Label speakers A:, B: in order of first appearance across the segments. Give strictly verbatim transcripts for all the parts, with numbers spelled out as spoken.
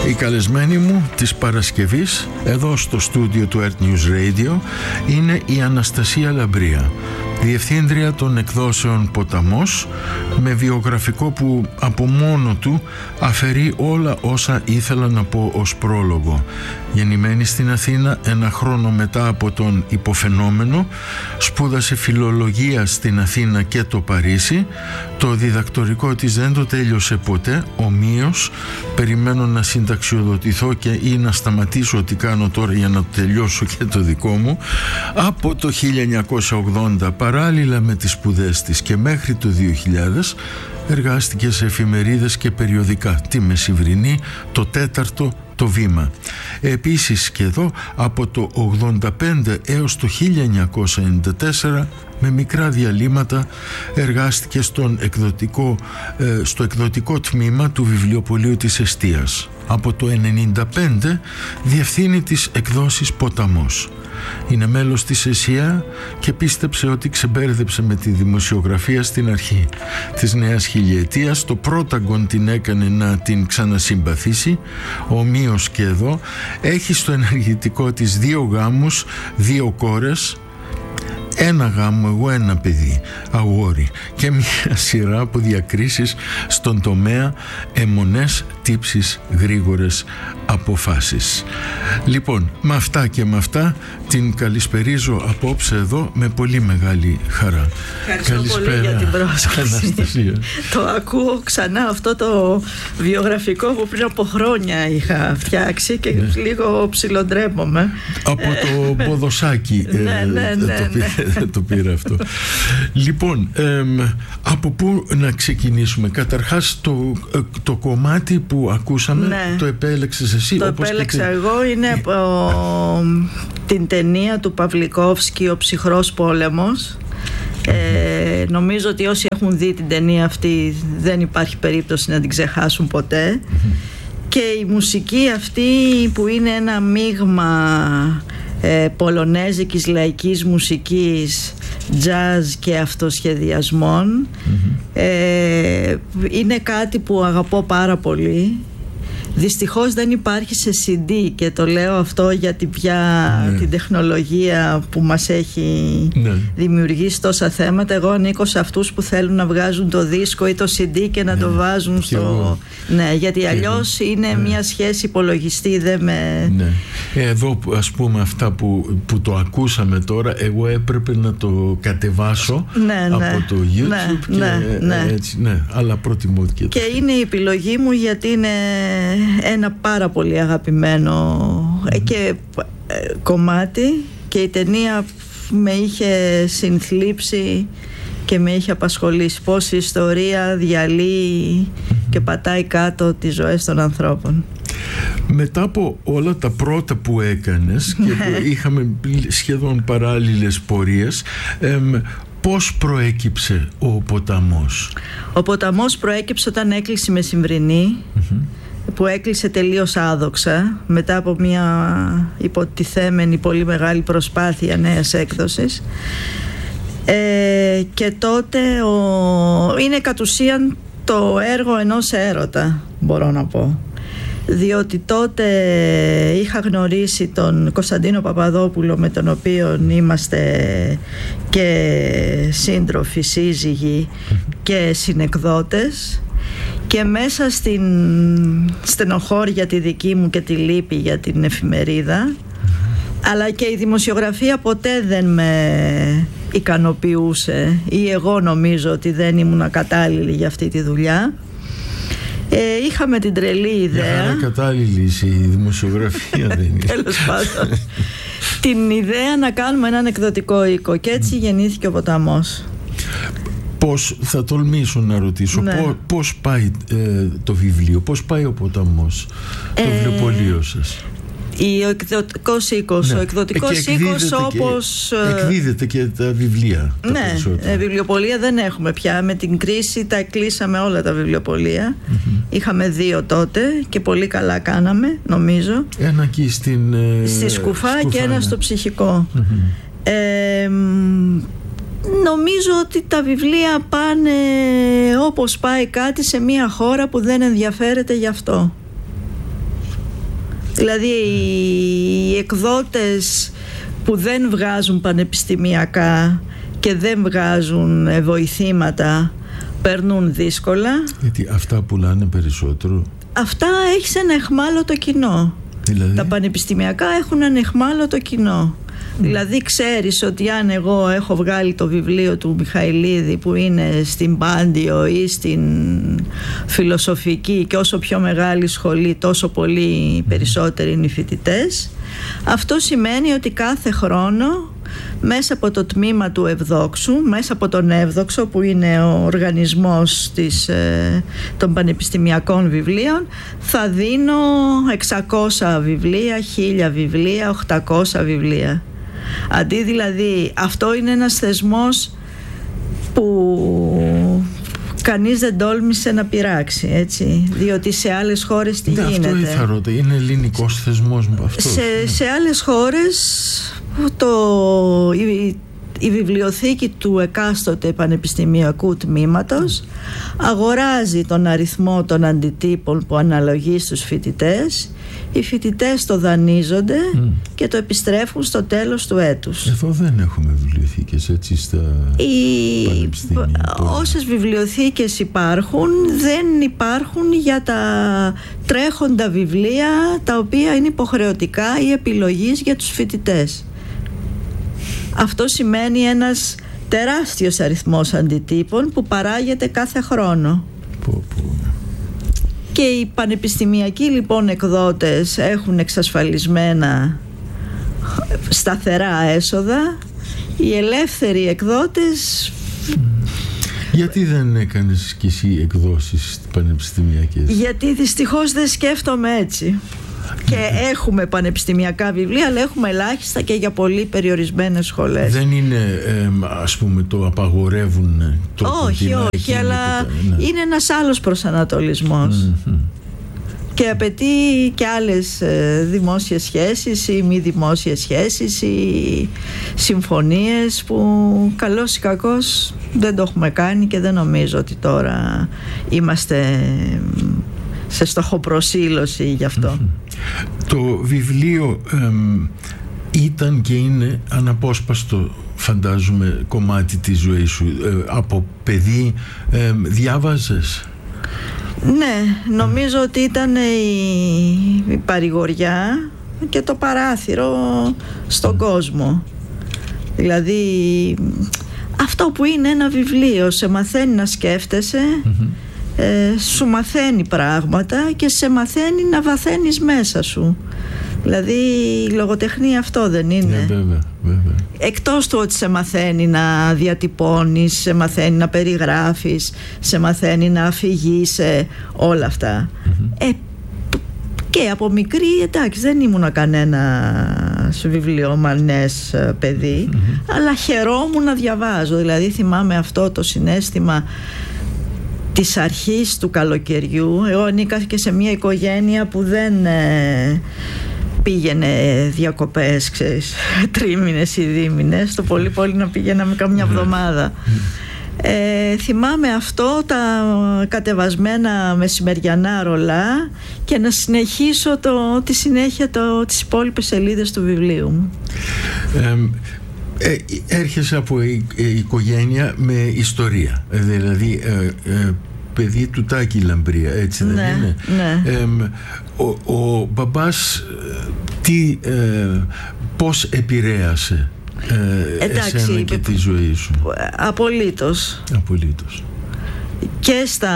A: Η καλεσμένη μου της Παρασκευής εδώ στο στούντιο του Earth News Radio είναι η Αναστασία Λαμπρία, διευθύντρια των εκδόσεων Ποταμός, με βιογραφικό που από μόνο του αφαιρεί όλα όσα ήθελα να πω ως πρόλογο. Γεννημένη στην Αθήνα ένα χρόνο μετά από τον υποφαινόμενο, σπούδασε φιλολογία στην Αθήνα και το Παρίσι. Το διδακτορικό της δεν το τέλειωσε ποτέ, ομοίως περιμένω να συνταξιοδοτηθώ και ή να σταματήσω ό,τι κάνω τώρα για να το τελειώσω και το δικό μου. Από το χίλια εννιακόσια ογδόντα, παράλληλα με τις σπουδές της και μέχρι το δύο χιλιάδες, εργάστηκε σε εφημερίδες και περιοδικά, τη Μεσημβρινή, το Τέταρτο, το Βήμα. Επίσης και εδώ από το ογδόντα πέντε έως το χίλια εννιακόσια ενενήντα τέσσερα, με μικρά διαλύματα, εργάστηκε στον εκδοτικό, ε, στο εκδοτικό τμήμα του βιβλιοπωλείου της Εστίας. Από το ενενήντα πέντε διευθύνει τις εκδόσεις Ποταμός. Είναι μέλος της ΕΣΥΑ και πίστεψε ότι ξεμπέρδεψε με τη δημοσιογραφία στην αρχή της νέας χιλιετίας. Το Πρόταγκον την έκανε να την ξανασυμπαθήσει. Ομοίως και εδώ έχει στο ενεργητικό της δύο γάμους, δύο κόρες, ένα γάμο, εγώ ένα παιδί, αγόρι, και μια σειρά από διακρίσεις στον τομέα, αιμονές, τύψεις, γρήγορες αποφάσεις. Λοιπόν, με αυτά και με αυτά την καλησπερίζω απόψε εδώ με πολύ μεγάλη χαρά.
B: Ευχαριστώ
A: Καλησπέρα,
B: πολύ για την πρόσκληση.
A: Αναστασία.
B: Το ακούω ξανά αυτό το βιογραφικό που πριν από χρόνια είχα φτιάξει και ναι. λίγο ψιλοντρέπομαι.
A: Από το ποδοσάκι ε,
B: ναι, ναι, ναι,
A: το, πήρα,
B: ναι.
A: το πήρα αυτό. Λοιπόν, ε, από πού να ξεκινήσουμε? Καταρχάς το, το κομμάτι που ακούσαμε, ναι. το επέλεξες εσύ?
B: Το
A: όπως
B: επέλεξα
A: και...
B: εγώ, είναι από την ταινία του Παυλικόφσκι, «Ο ψυχρός πόλεμος». Ε, νομίζω ότι όσοι έχουν δει την ταινία αυτή δεν υπάρχει περίπτωση να την ξεχάσουν ποτέ. Και η μουσική αυτή που είναι ένα μείγμα ε, πολωνέζικης λαϊκής μουσικής, jazz και αυτοσχεδιασμών, ε, είναι κάτι που αγαπώ πάρα πολύ. Δυστυχώς δεν υπάρχει σε σι ντι και το λέω αυτό γιατί πια ναι. την τεχνολογία που μας έχει ναι. δημιουργήσει τόσα θέματα. Εγώ ανήκω σε αυτούς που θέλουν να βγάζουν το δίσκο ή το σι ντι και να ναι. το βάζουν και στο... Εγώ. Ναι, γιατί και αλλιώς εγώ. είναι ναι. μια σχέση υπολογιστή, δεν με... Ναι.
A: Εδώ ας πούμε αυτά που, που το ακούσαμε τώρα, εγώ έπρεπε να το κατεβάσω ναι, ναι. από το YouTube
B: ναι,
A: και
B: ναι, ναι.
A: έτσι, ναι, αλλά προτιμώθηκε.
B: Και είναι η επιλογή μου γιατί είναι ένα πάρα πολύ αγαπημένο mm. και ε, κομμάτι, και η ταινία με είχε συνθλίψει και με είχε απασχολήσει πώς η ιστορία διαλύει mm. και πατάει κάτω τις ζωές των ανθρώπων.
A: Μετά από όλα τα πρώτα που έκανες και που είχαμε σχεδόν παράλληλες πορείες, εμ, πώς προέκυψε ο Ποταμός?
B: Ο Ποταμός προέκυψε όταν έκλεισε η Μεσημβρινή, mm-hmm. που έκλεισε τελείως άδοξα μετά από μια υποτιθέμενη πολύ μεγάλη προσπάθεια νέας έκδοσης, ε, και τότε ο... είναι κατ' ουσίαν το έργο ενός έρωτα, μπορώ να πω, διότι τότε είχα γνωρίσει τον Κωνσταντίνο Παπαδόπουλο, με τον οποίο είμαστε και σύντροφοι, σύζυγοι και συνεκδότες, και μέσα στην στενοχώρια τη δική μου και τη λύπη για την εφημερίδα, αλλά και η δημοσιογραφία ποτέ δεν με ικανοποιούσε, ή εγώ νομίζω ότι δεν ήμουν κατάλληλη για αυτή τη δουλειά. Ε, είχαμε την τρελή ιδέα.
A: Για κατάλληλη η δημοσιογραφία δεν είναι.
B: Τέλος πάντων. Την ιδέα να κάνουμε έναν εκδοτικό οίκο, και έτσι γεννήθηκε ο Ποταμός.
A: Πώς, θα τολμήσω να ρωτήσω, ναι. πώς, πώς πάει ε, το βιβλίο, πώς πάει ο Ποταμός, το ε, βιβλιοπωλείο σας?
B: Ο εκδοτικός οίκος, ναι. ο εκδοτικός οίκος όπως...
A: Και, εκδίδεται και τα βιβλία. Τα
B: ναι, ε, βιβλιοπωλεία δεν έχουμε πια. Με την κρίση τα κλείσαμε όλα τα βιβλιοπωλεία. Mm-hmm. Είχαμε δύο τότε και πολύ καλά κάναμε, νομίζω. Ένα
A: εκεί στην... Ε,
B: στη Σκουφά, Σκουφά και ένα ναι. στο Ψυχικό. Mm-hmm. Ε, νομίζω ότι τα βιβλία πάνε όπως πάει κάτι σε μια χώρα που δεν ενδιαφέρεται γι' αυτό. Δηλαδή οι εκδότες που δεν βγάζουν πανεπιστημιακά και δεν βγάζουν βοηθήματα περνούν δύσκολα.
A: Γιατί αυτά πουλάνε περισσότερο.
B: Αυτά έχεις ένα εχμάλωτο κοινό.
A: Δηλαδή? Τα
B: πανεπιστημιακά έχουν ένα εχμάλωτο κοινό. Mm. Δηλαδή ξέρεις ότι αν εγώ έχω βγάλει το βιβλίο του Μιχαηλίδη που είναι στην Πάντιο ή στην Φιλοσοφική, και όσο πιο μεγάλη σχολή τόσο πολύ περισσότεροι είναι οι φοιτητές, αυτό σημαίνει ότι κάθε χρόνο μέσα από το τμήμα του Ευδόξου, μέσα από τον Εύδοξο που είναι ο οργανισμός της, ε, των πανεπιστημιακών βιβλίων, θα δίνω εξακόσια βιβλία, χίλια βιβλία, οκτακόσια βιβλία. Αντί δηλαδή, αυτό είναι ένας θεσμός που κανείς δεν τόλμησε να πειράξει, έτσι, διότι σε άλλες χώρες τι
A: ναι,
B: γίνεται.
A: Αυτό ήθελα ρωτώ, είναι ελληνικός θεσμός αυτός.
B: Σε, ναι. σε άλλες χώρες το, η, η βιβλιοθήκη του εκάστοτε πανεπιστημιακού τμήματος αγοράζει τον αριθμό των αντιτύπων που αναλογεί στους φοιτητές. Οι φοιτητές το δανείζονται mm. και το επιστρέφουν στο τέλος του έτους.
A: Εδώ δεν έχουμε βιβλιοθήκες έτσι στα
B: οι...
A: πανεπιστήμια.
B: Όσες βιβλιοθήκες υπάρχουν, δεν υπάρχουν για τα τρέχοντα βιβλία τα οποία είναι υποχρεωτικά ή επιλογής για τους φοιτητές. Αυτό σημαίνει ένας τεράστιος αριθμός αντιτύπων που παράγεται κάθε χρόνο.
A: Πω, πω.
B: Και οι πανεπιστημιακοί λοιπόν εκδότες έχουν εξασφαλισμένα σταθερά έσοδα. Οι ελεύθεροι εκδότες...
A: Γιατί δεν έκανες κι εσύ εκδόσεις πανεπιστημιακές?
B: Γιατί δυστυχώς δεν σκέφτομαι έτσι. Και έχουμε πανεπιστημιακά βιβλία, αλλά έχουμε ελάχιστα και για πολύ περιορισμένες σχολές.
A: Δεν είναι, ε, ας πούμε, το απαγορεύουν το
B: όχι, όχι, αλλά το, ναι. είναι ένας άλλος προσανατολισμός. Mm-hmm. Και απαιτεί και άλλες ε, δημόσιες σχέσεις ή μη δημόσιες σχέσεις ή συμφωνίες που καλώς ή κακώς δεν το έχουμε κάνει και δεν νομίζω ότι τώρα είμαστε σε στοχοπροσήλωση γι' αυτό.
A: Mm-hmm. Το βιβλίο εμ, ήταν και είναι αναπόσπαστο, φαντάζομαι, κομμάτι της ζωής σου. Ε, από παιδί ε, διάβαζες?
B: Ναι, νομίζω ότι ήταν η, η παρηγοριά και το παράθυρο στον mm. κόσμο. Δηλαδή αυτό που είναι ένα βιβλίο, σε μαθαίνει να σκέφτεσαι, mm-hmm. ε, σου μαθαίνει πράγματα και σε μαθαίνει να βαθαίνεις μέσα σου. Δηλαδή η λογοτεχνία αυτό δεν είναι?
A: Ναι, βέβαια, βέβαια.
B: Εκτός του ότι σε μαθαίνει να διατυπώνεις, σε μαθαίνει να περιγράφεις, σε μαθαίνει να αφηγείσαι, όλα αυτά. Mm-hmm. Ε, και από μικρή, εντάξει, δεν ήμουν κανένα βιβλιομανές παιδί, mm-hmm. αλλά χαιρόμουν να διαβάζω. Δηλαδή θυμάμαι αυτό το συναίσθημα της αρχής του καλοκαιριού. Εγώ ανήκα και σε μια οικογένεια που δεν... Ε, πήγαινε διακοπές, ξέρεις, τρίμηνες ή δίμηνες, το πολύ πολύ να πήγαιναμε καμιά εβδομάδα. Ε, θυμάμαι αυτό, τα κατεβασμένα μεσημεριανά ρολά και να συνεχίσω το, τη συνέχεια το, τις υπόλοιπες σελίδες του βιβλίου μου.
A: Ε, ε, έρχεσαι από η, η, οικογένεια με ιστορία, δηλαδή ε, ε, παιδί του Τάκη Λαμπρία, έτσι δεν
B: ναι,
A: είναι?
B: Ναι.
A: Ε, ο, ο μπαμπάς τι, ε, πώς επηρέασε ε,
B: εντάξει,
A: εσένα και τη ζωή σου?
B: Απολύτως.
A: Απολύτως.
B: Και στα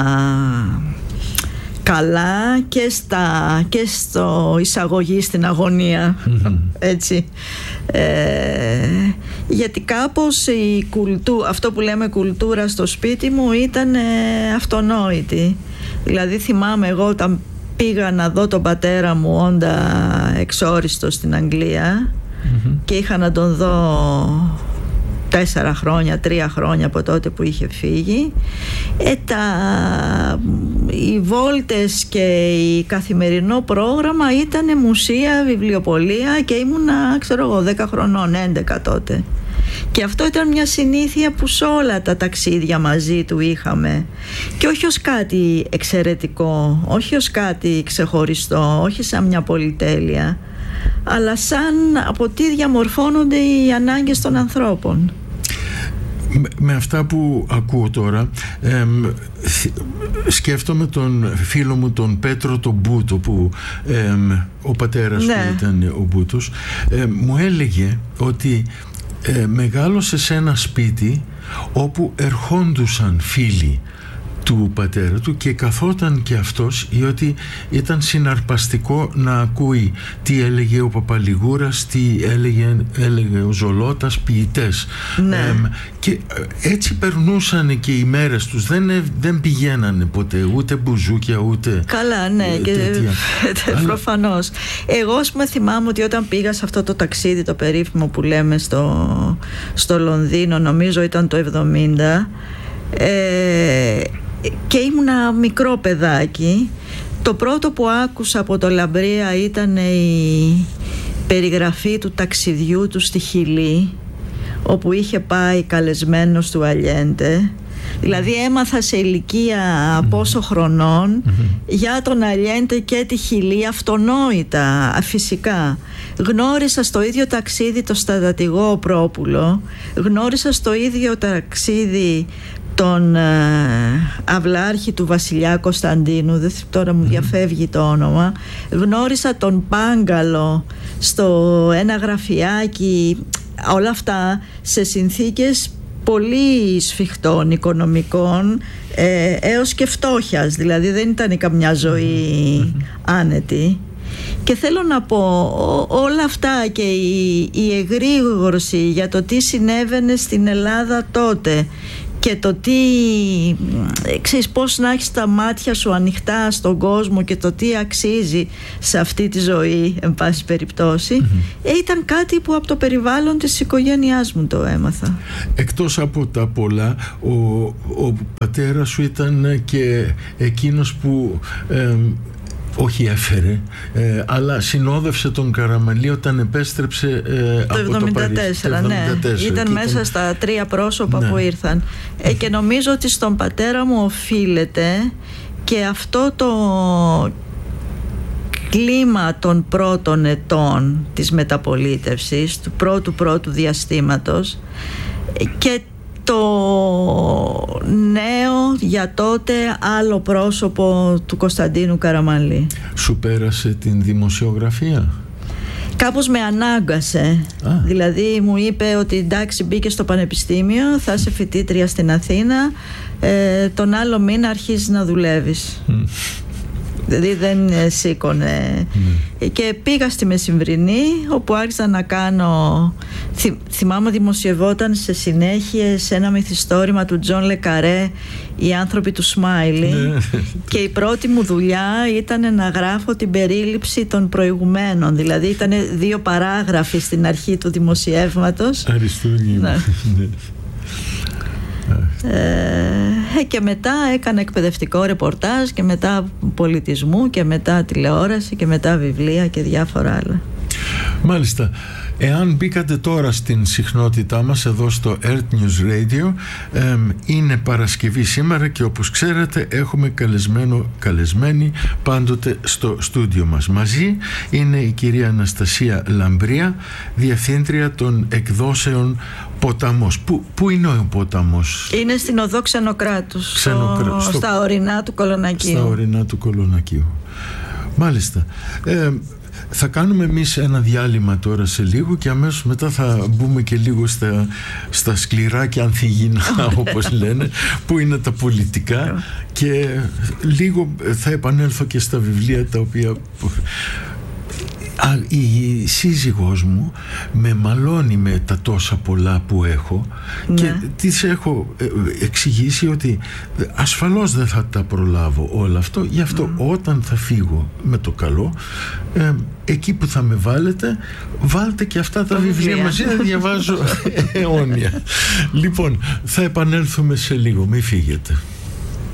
B: καλά και, στα, και στο εισαγωγή στην αγωνία, mm-hmm. έτσι. Ε, γιατί κάπως η κουλτού, αυτό που λέμε κουλτούρα στο σπίτι μου ήταν ε, αυτονόητη. Δηλαδή θυμάμαι εγώ όταν πήγα να δω τον πατέρα μου όντα εξόριστο στην Αγγλία, mm-hmm. και είχα να τον δω τέσσερα χρόνια, τρία χρόνια από τότε που είχε φύγει. Ε, τα, οι βόλτες και η καθημερινό πρόγραμμα ήταν μουσεία, βιβλιοπωλεία και ήμουνα, ξέρω εγώ, δέκα χρονών, έντεκα τότε. Και αυτό ήταν μια συνήθεια που σε όλα τα ταξίδια μαζί του είχαμε. Και όχι ως κάτι εξαιρετικό, όχι ως κάτι ξεχωριστό, όχι σαν μια πολυτέλεια, αλλά σαν από τι διαμορφώνονται οι ανάγκες των ανθρώπων.
A: Με, με αυτά που ακούω τώρα, εμ, σκέφτομαι τον φίλο μου τον Πέτρο τον Μπούτο, που εμ, ο πατέρας, ναι, του ήταν ο Μπούτος. Εμ, μου έλεγε ότι ε, μεγάλωσε σε ένα σπίτι όπου ερχόντουσαν φίλοι του πατέρα του και καθόταν και αυτός, διότι ήταν συναρπαστικό να ακούει τι έλεγε ο Παπαλιγούρας, τι έλεγε, έλεγε ο Ζολώτας, ποιητές.
B: Ναι.
A: Ε, και έτσι περνούσαν και οι μέρες τους, δεν, δεν πηγαίνανε ποτέ ούτε μπουζούκια ούτε
B: καλά, ναι,
A: ε,
B: και προφανώς. Εγώ ας πούμε θυμάμαι ότι όταν πήγα σε αυτό το ταξίδι το περίφημο που λέμε στο, στο Λονδίνο, νομίζω ήταν το εβδομήντα, ε, και ήμουνα μικρό παιδάκι, το πρώτο που άκουσα από το Λαμπρία ήταν η περιγραφή του ταξιδιού του στη Χιλή, όπου είχε πάει καλεσμένος του Αλιέντε. Δηλαδή έμαθα σε ηλικία πόσο χρονών για τον Αλιέντε και τη Χιλή, αυτονόητα, φυσικά. Γνώρισα στο ίδιο ταξίδι το στρατηγό Πρόπουλο, γνώρισα στο ίδιο ταξίδι τον ε, αυλάρχη του βασιλιά Κωνσταντίνου, δεν, τώρα μου διαφεύγει το όνομα. Γνώρισα τον Πάγκαλο στο ένα γραφιάκι, όλα αυτά σε συνθήκες πολύ σφιχτών οικονομικών, ε, έως και φτώχειας, δηλαδή δεν ήταν καμιά ζωή άνετη. Και θέλω να πω όλα αυτά και η, η εγρήγορση για το τι συνέβαινε στην Ελλάδα τότε και το τι, ξέρεις, πώς να έχεις τα μάτια σου ανοιχτά στον κόσμο και το τι αξίζει σε αυτή τη ζωή, εν πάση περιπτώσει, mm-hmm. ήταν κάτι που από το περιβάλλον της οικογένειάς μου το έμαθα.
A: Εκτός από τα πολλά, ο, ο πατέρας σου ήταν και εκείνος που ε, όχι έφερε, ε, αλλά συνόδευσε τον Καραμανλή όταν επέστρεψε ε,
B: το
A: από
B: εβδομήντα τέσσερα,
A: το
B: ναι.
A: εβδομήντα τέσσερα.
B: Ήταν μέσα
A: ήταν...
B: στα τρία πρόσωπα, ναι, που ήρθαν. Ε, και νομίζω ότι στον πατέρα μου οφείλεται και αυτό το κλίμα των πρώτων ετών της μεταπολίτευσης, του πρώτου πρώτου διαστήματος, και το νέο για τότε άλλο πρόσωπο του Κωνσταντίνου Καραμανλή.
A: Σου πέρασε την δημοσιογραφία?
B: Κάπως με ανάγκασε. Α. Δηλαδή μου είπε ότι εντάξει, μπήκε στο πανεπιστήμιο, θα είσαι φοιτήτρια στην Αθήνα, ε, τον άλλο μήνα αρχίζεις να δουλεύεις. Mm. Δηλαδή δεν σήκωνε. Mm. Και πήγα στη Μεσημβρινή, όπου άρχισα να κάνω, θυ, θυμάμαι δημοσιευόταν σε συνέχεια σε ένα μυθιστόρημα του Τζον Λεκαρέ, Οι άνθρωποι του Σμάιλι, mm. και η πρώτη μου δουλειά ήταν να γράφω την περίληψη των προηγουμένων. Δηλαδή ήταν δύο παράγραφοι στην αρχή του δημοσιεύματος.
A: Αριστούργημα. Ναι.
B: Ε, και μετά έκανα εκπαιδευτικό ρεπορτάζ και μετά πολιτισμού και μετά τηλεόραση και μετά βιβλία και διάφορα άλλα.
A: Μάλιστα. Εάν μπήκατε τώρα στην συχνότητά μας εδώ στο Earth News Radio, ε, είναι Παρασκευή σήμερα και όπως ξέρετε έχουμε καλεσμένο, καλεσμένη πάντοτε στο στούντιο μας. Μαζί είναι η κυρία Αναστασία Λαμπρία, διευθύντρια των εκδόσεων Ποταμός. Πού, πού είναι ο Ποταμός?
B: Είναι στην οδό Ξενοκράτους,
A: Ξενοκρά...
B: στο... στα ορεινά του Κολονακίου.
A: Στα ορεινά του Κολονακίου. Μάλιστα. Ε, Θα κάνουμε εμείς ένα διάλειμμα τώρα σε λίγο και αμέσως μετά θα μπούμε και λίγο στα, στα σκληρά και ανθυγινά, όπως λένε, που είναι τα πολιτικά, και λίγο θα επανέλθω και στα βιβλία τα οποία... Α, η σύζυγός μου με μαλώνει με τα τόσα πολλά που έχω, ναι, και της έχω εξηγήσει ότι ασφαλώς δεν θα τα προλάβω όλα αυτό, γι' αυτό mm. όταν θα φύγω με το καλό, ε, εκεί που θα με βάλετε, βάλτε και αυτά τα βιβλία μαζί, να διαβάζω αιώνια. Λοιπόν, θα επανέλθουμε σε λίγο, μην φύγετε.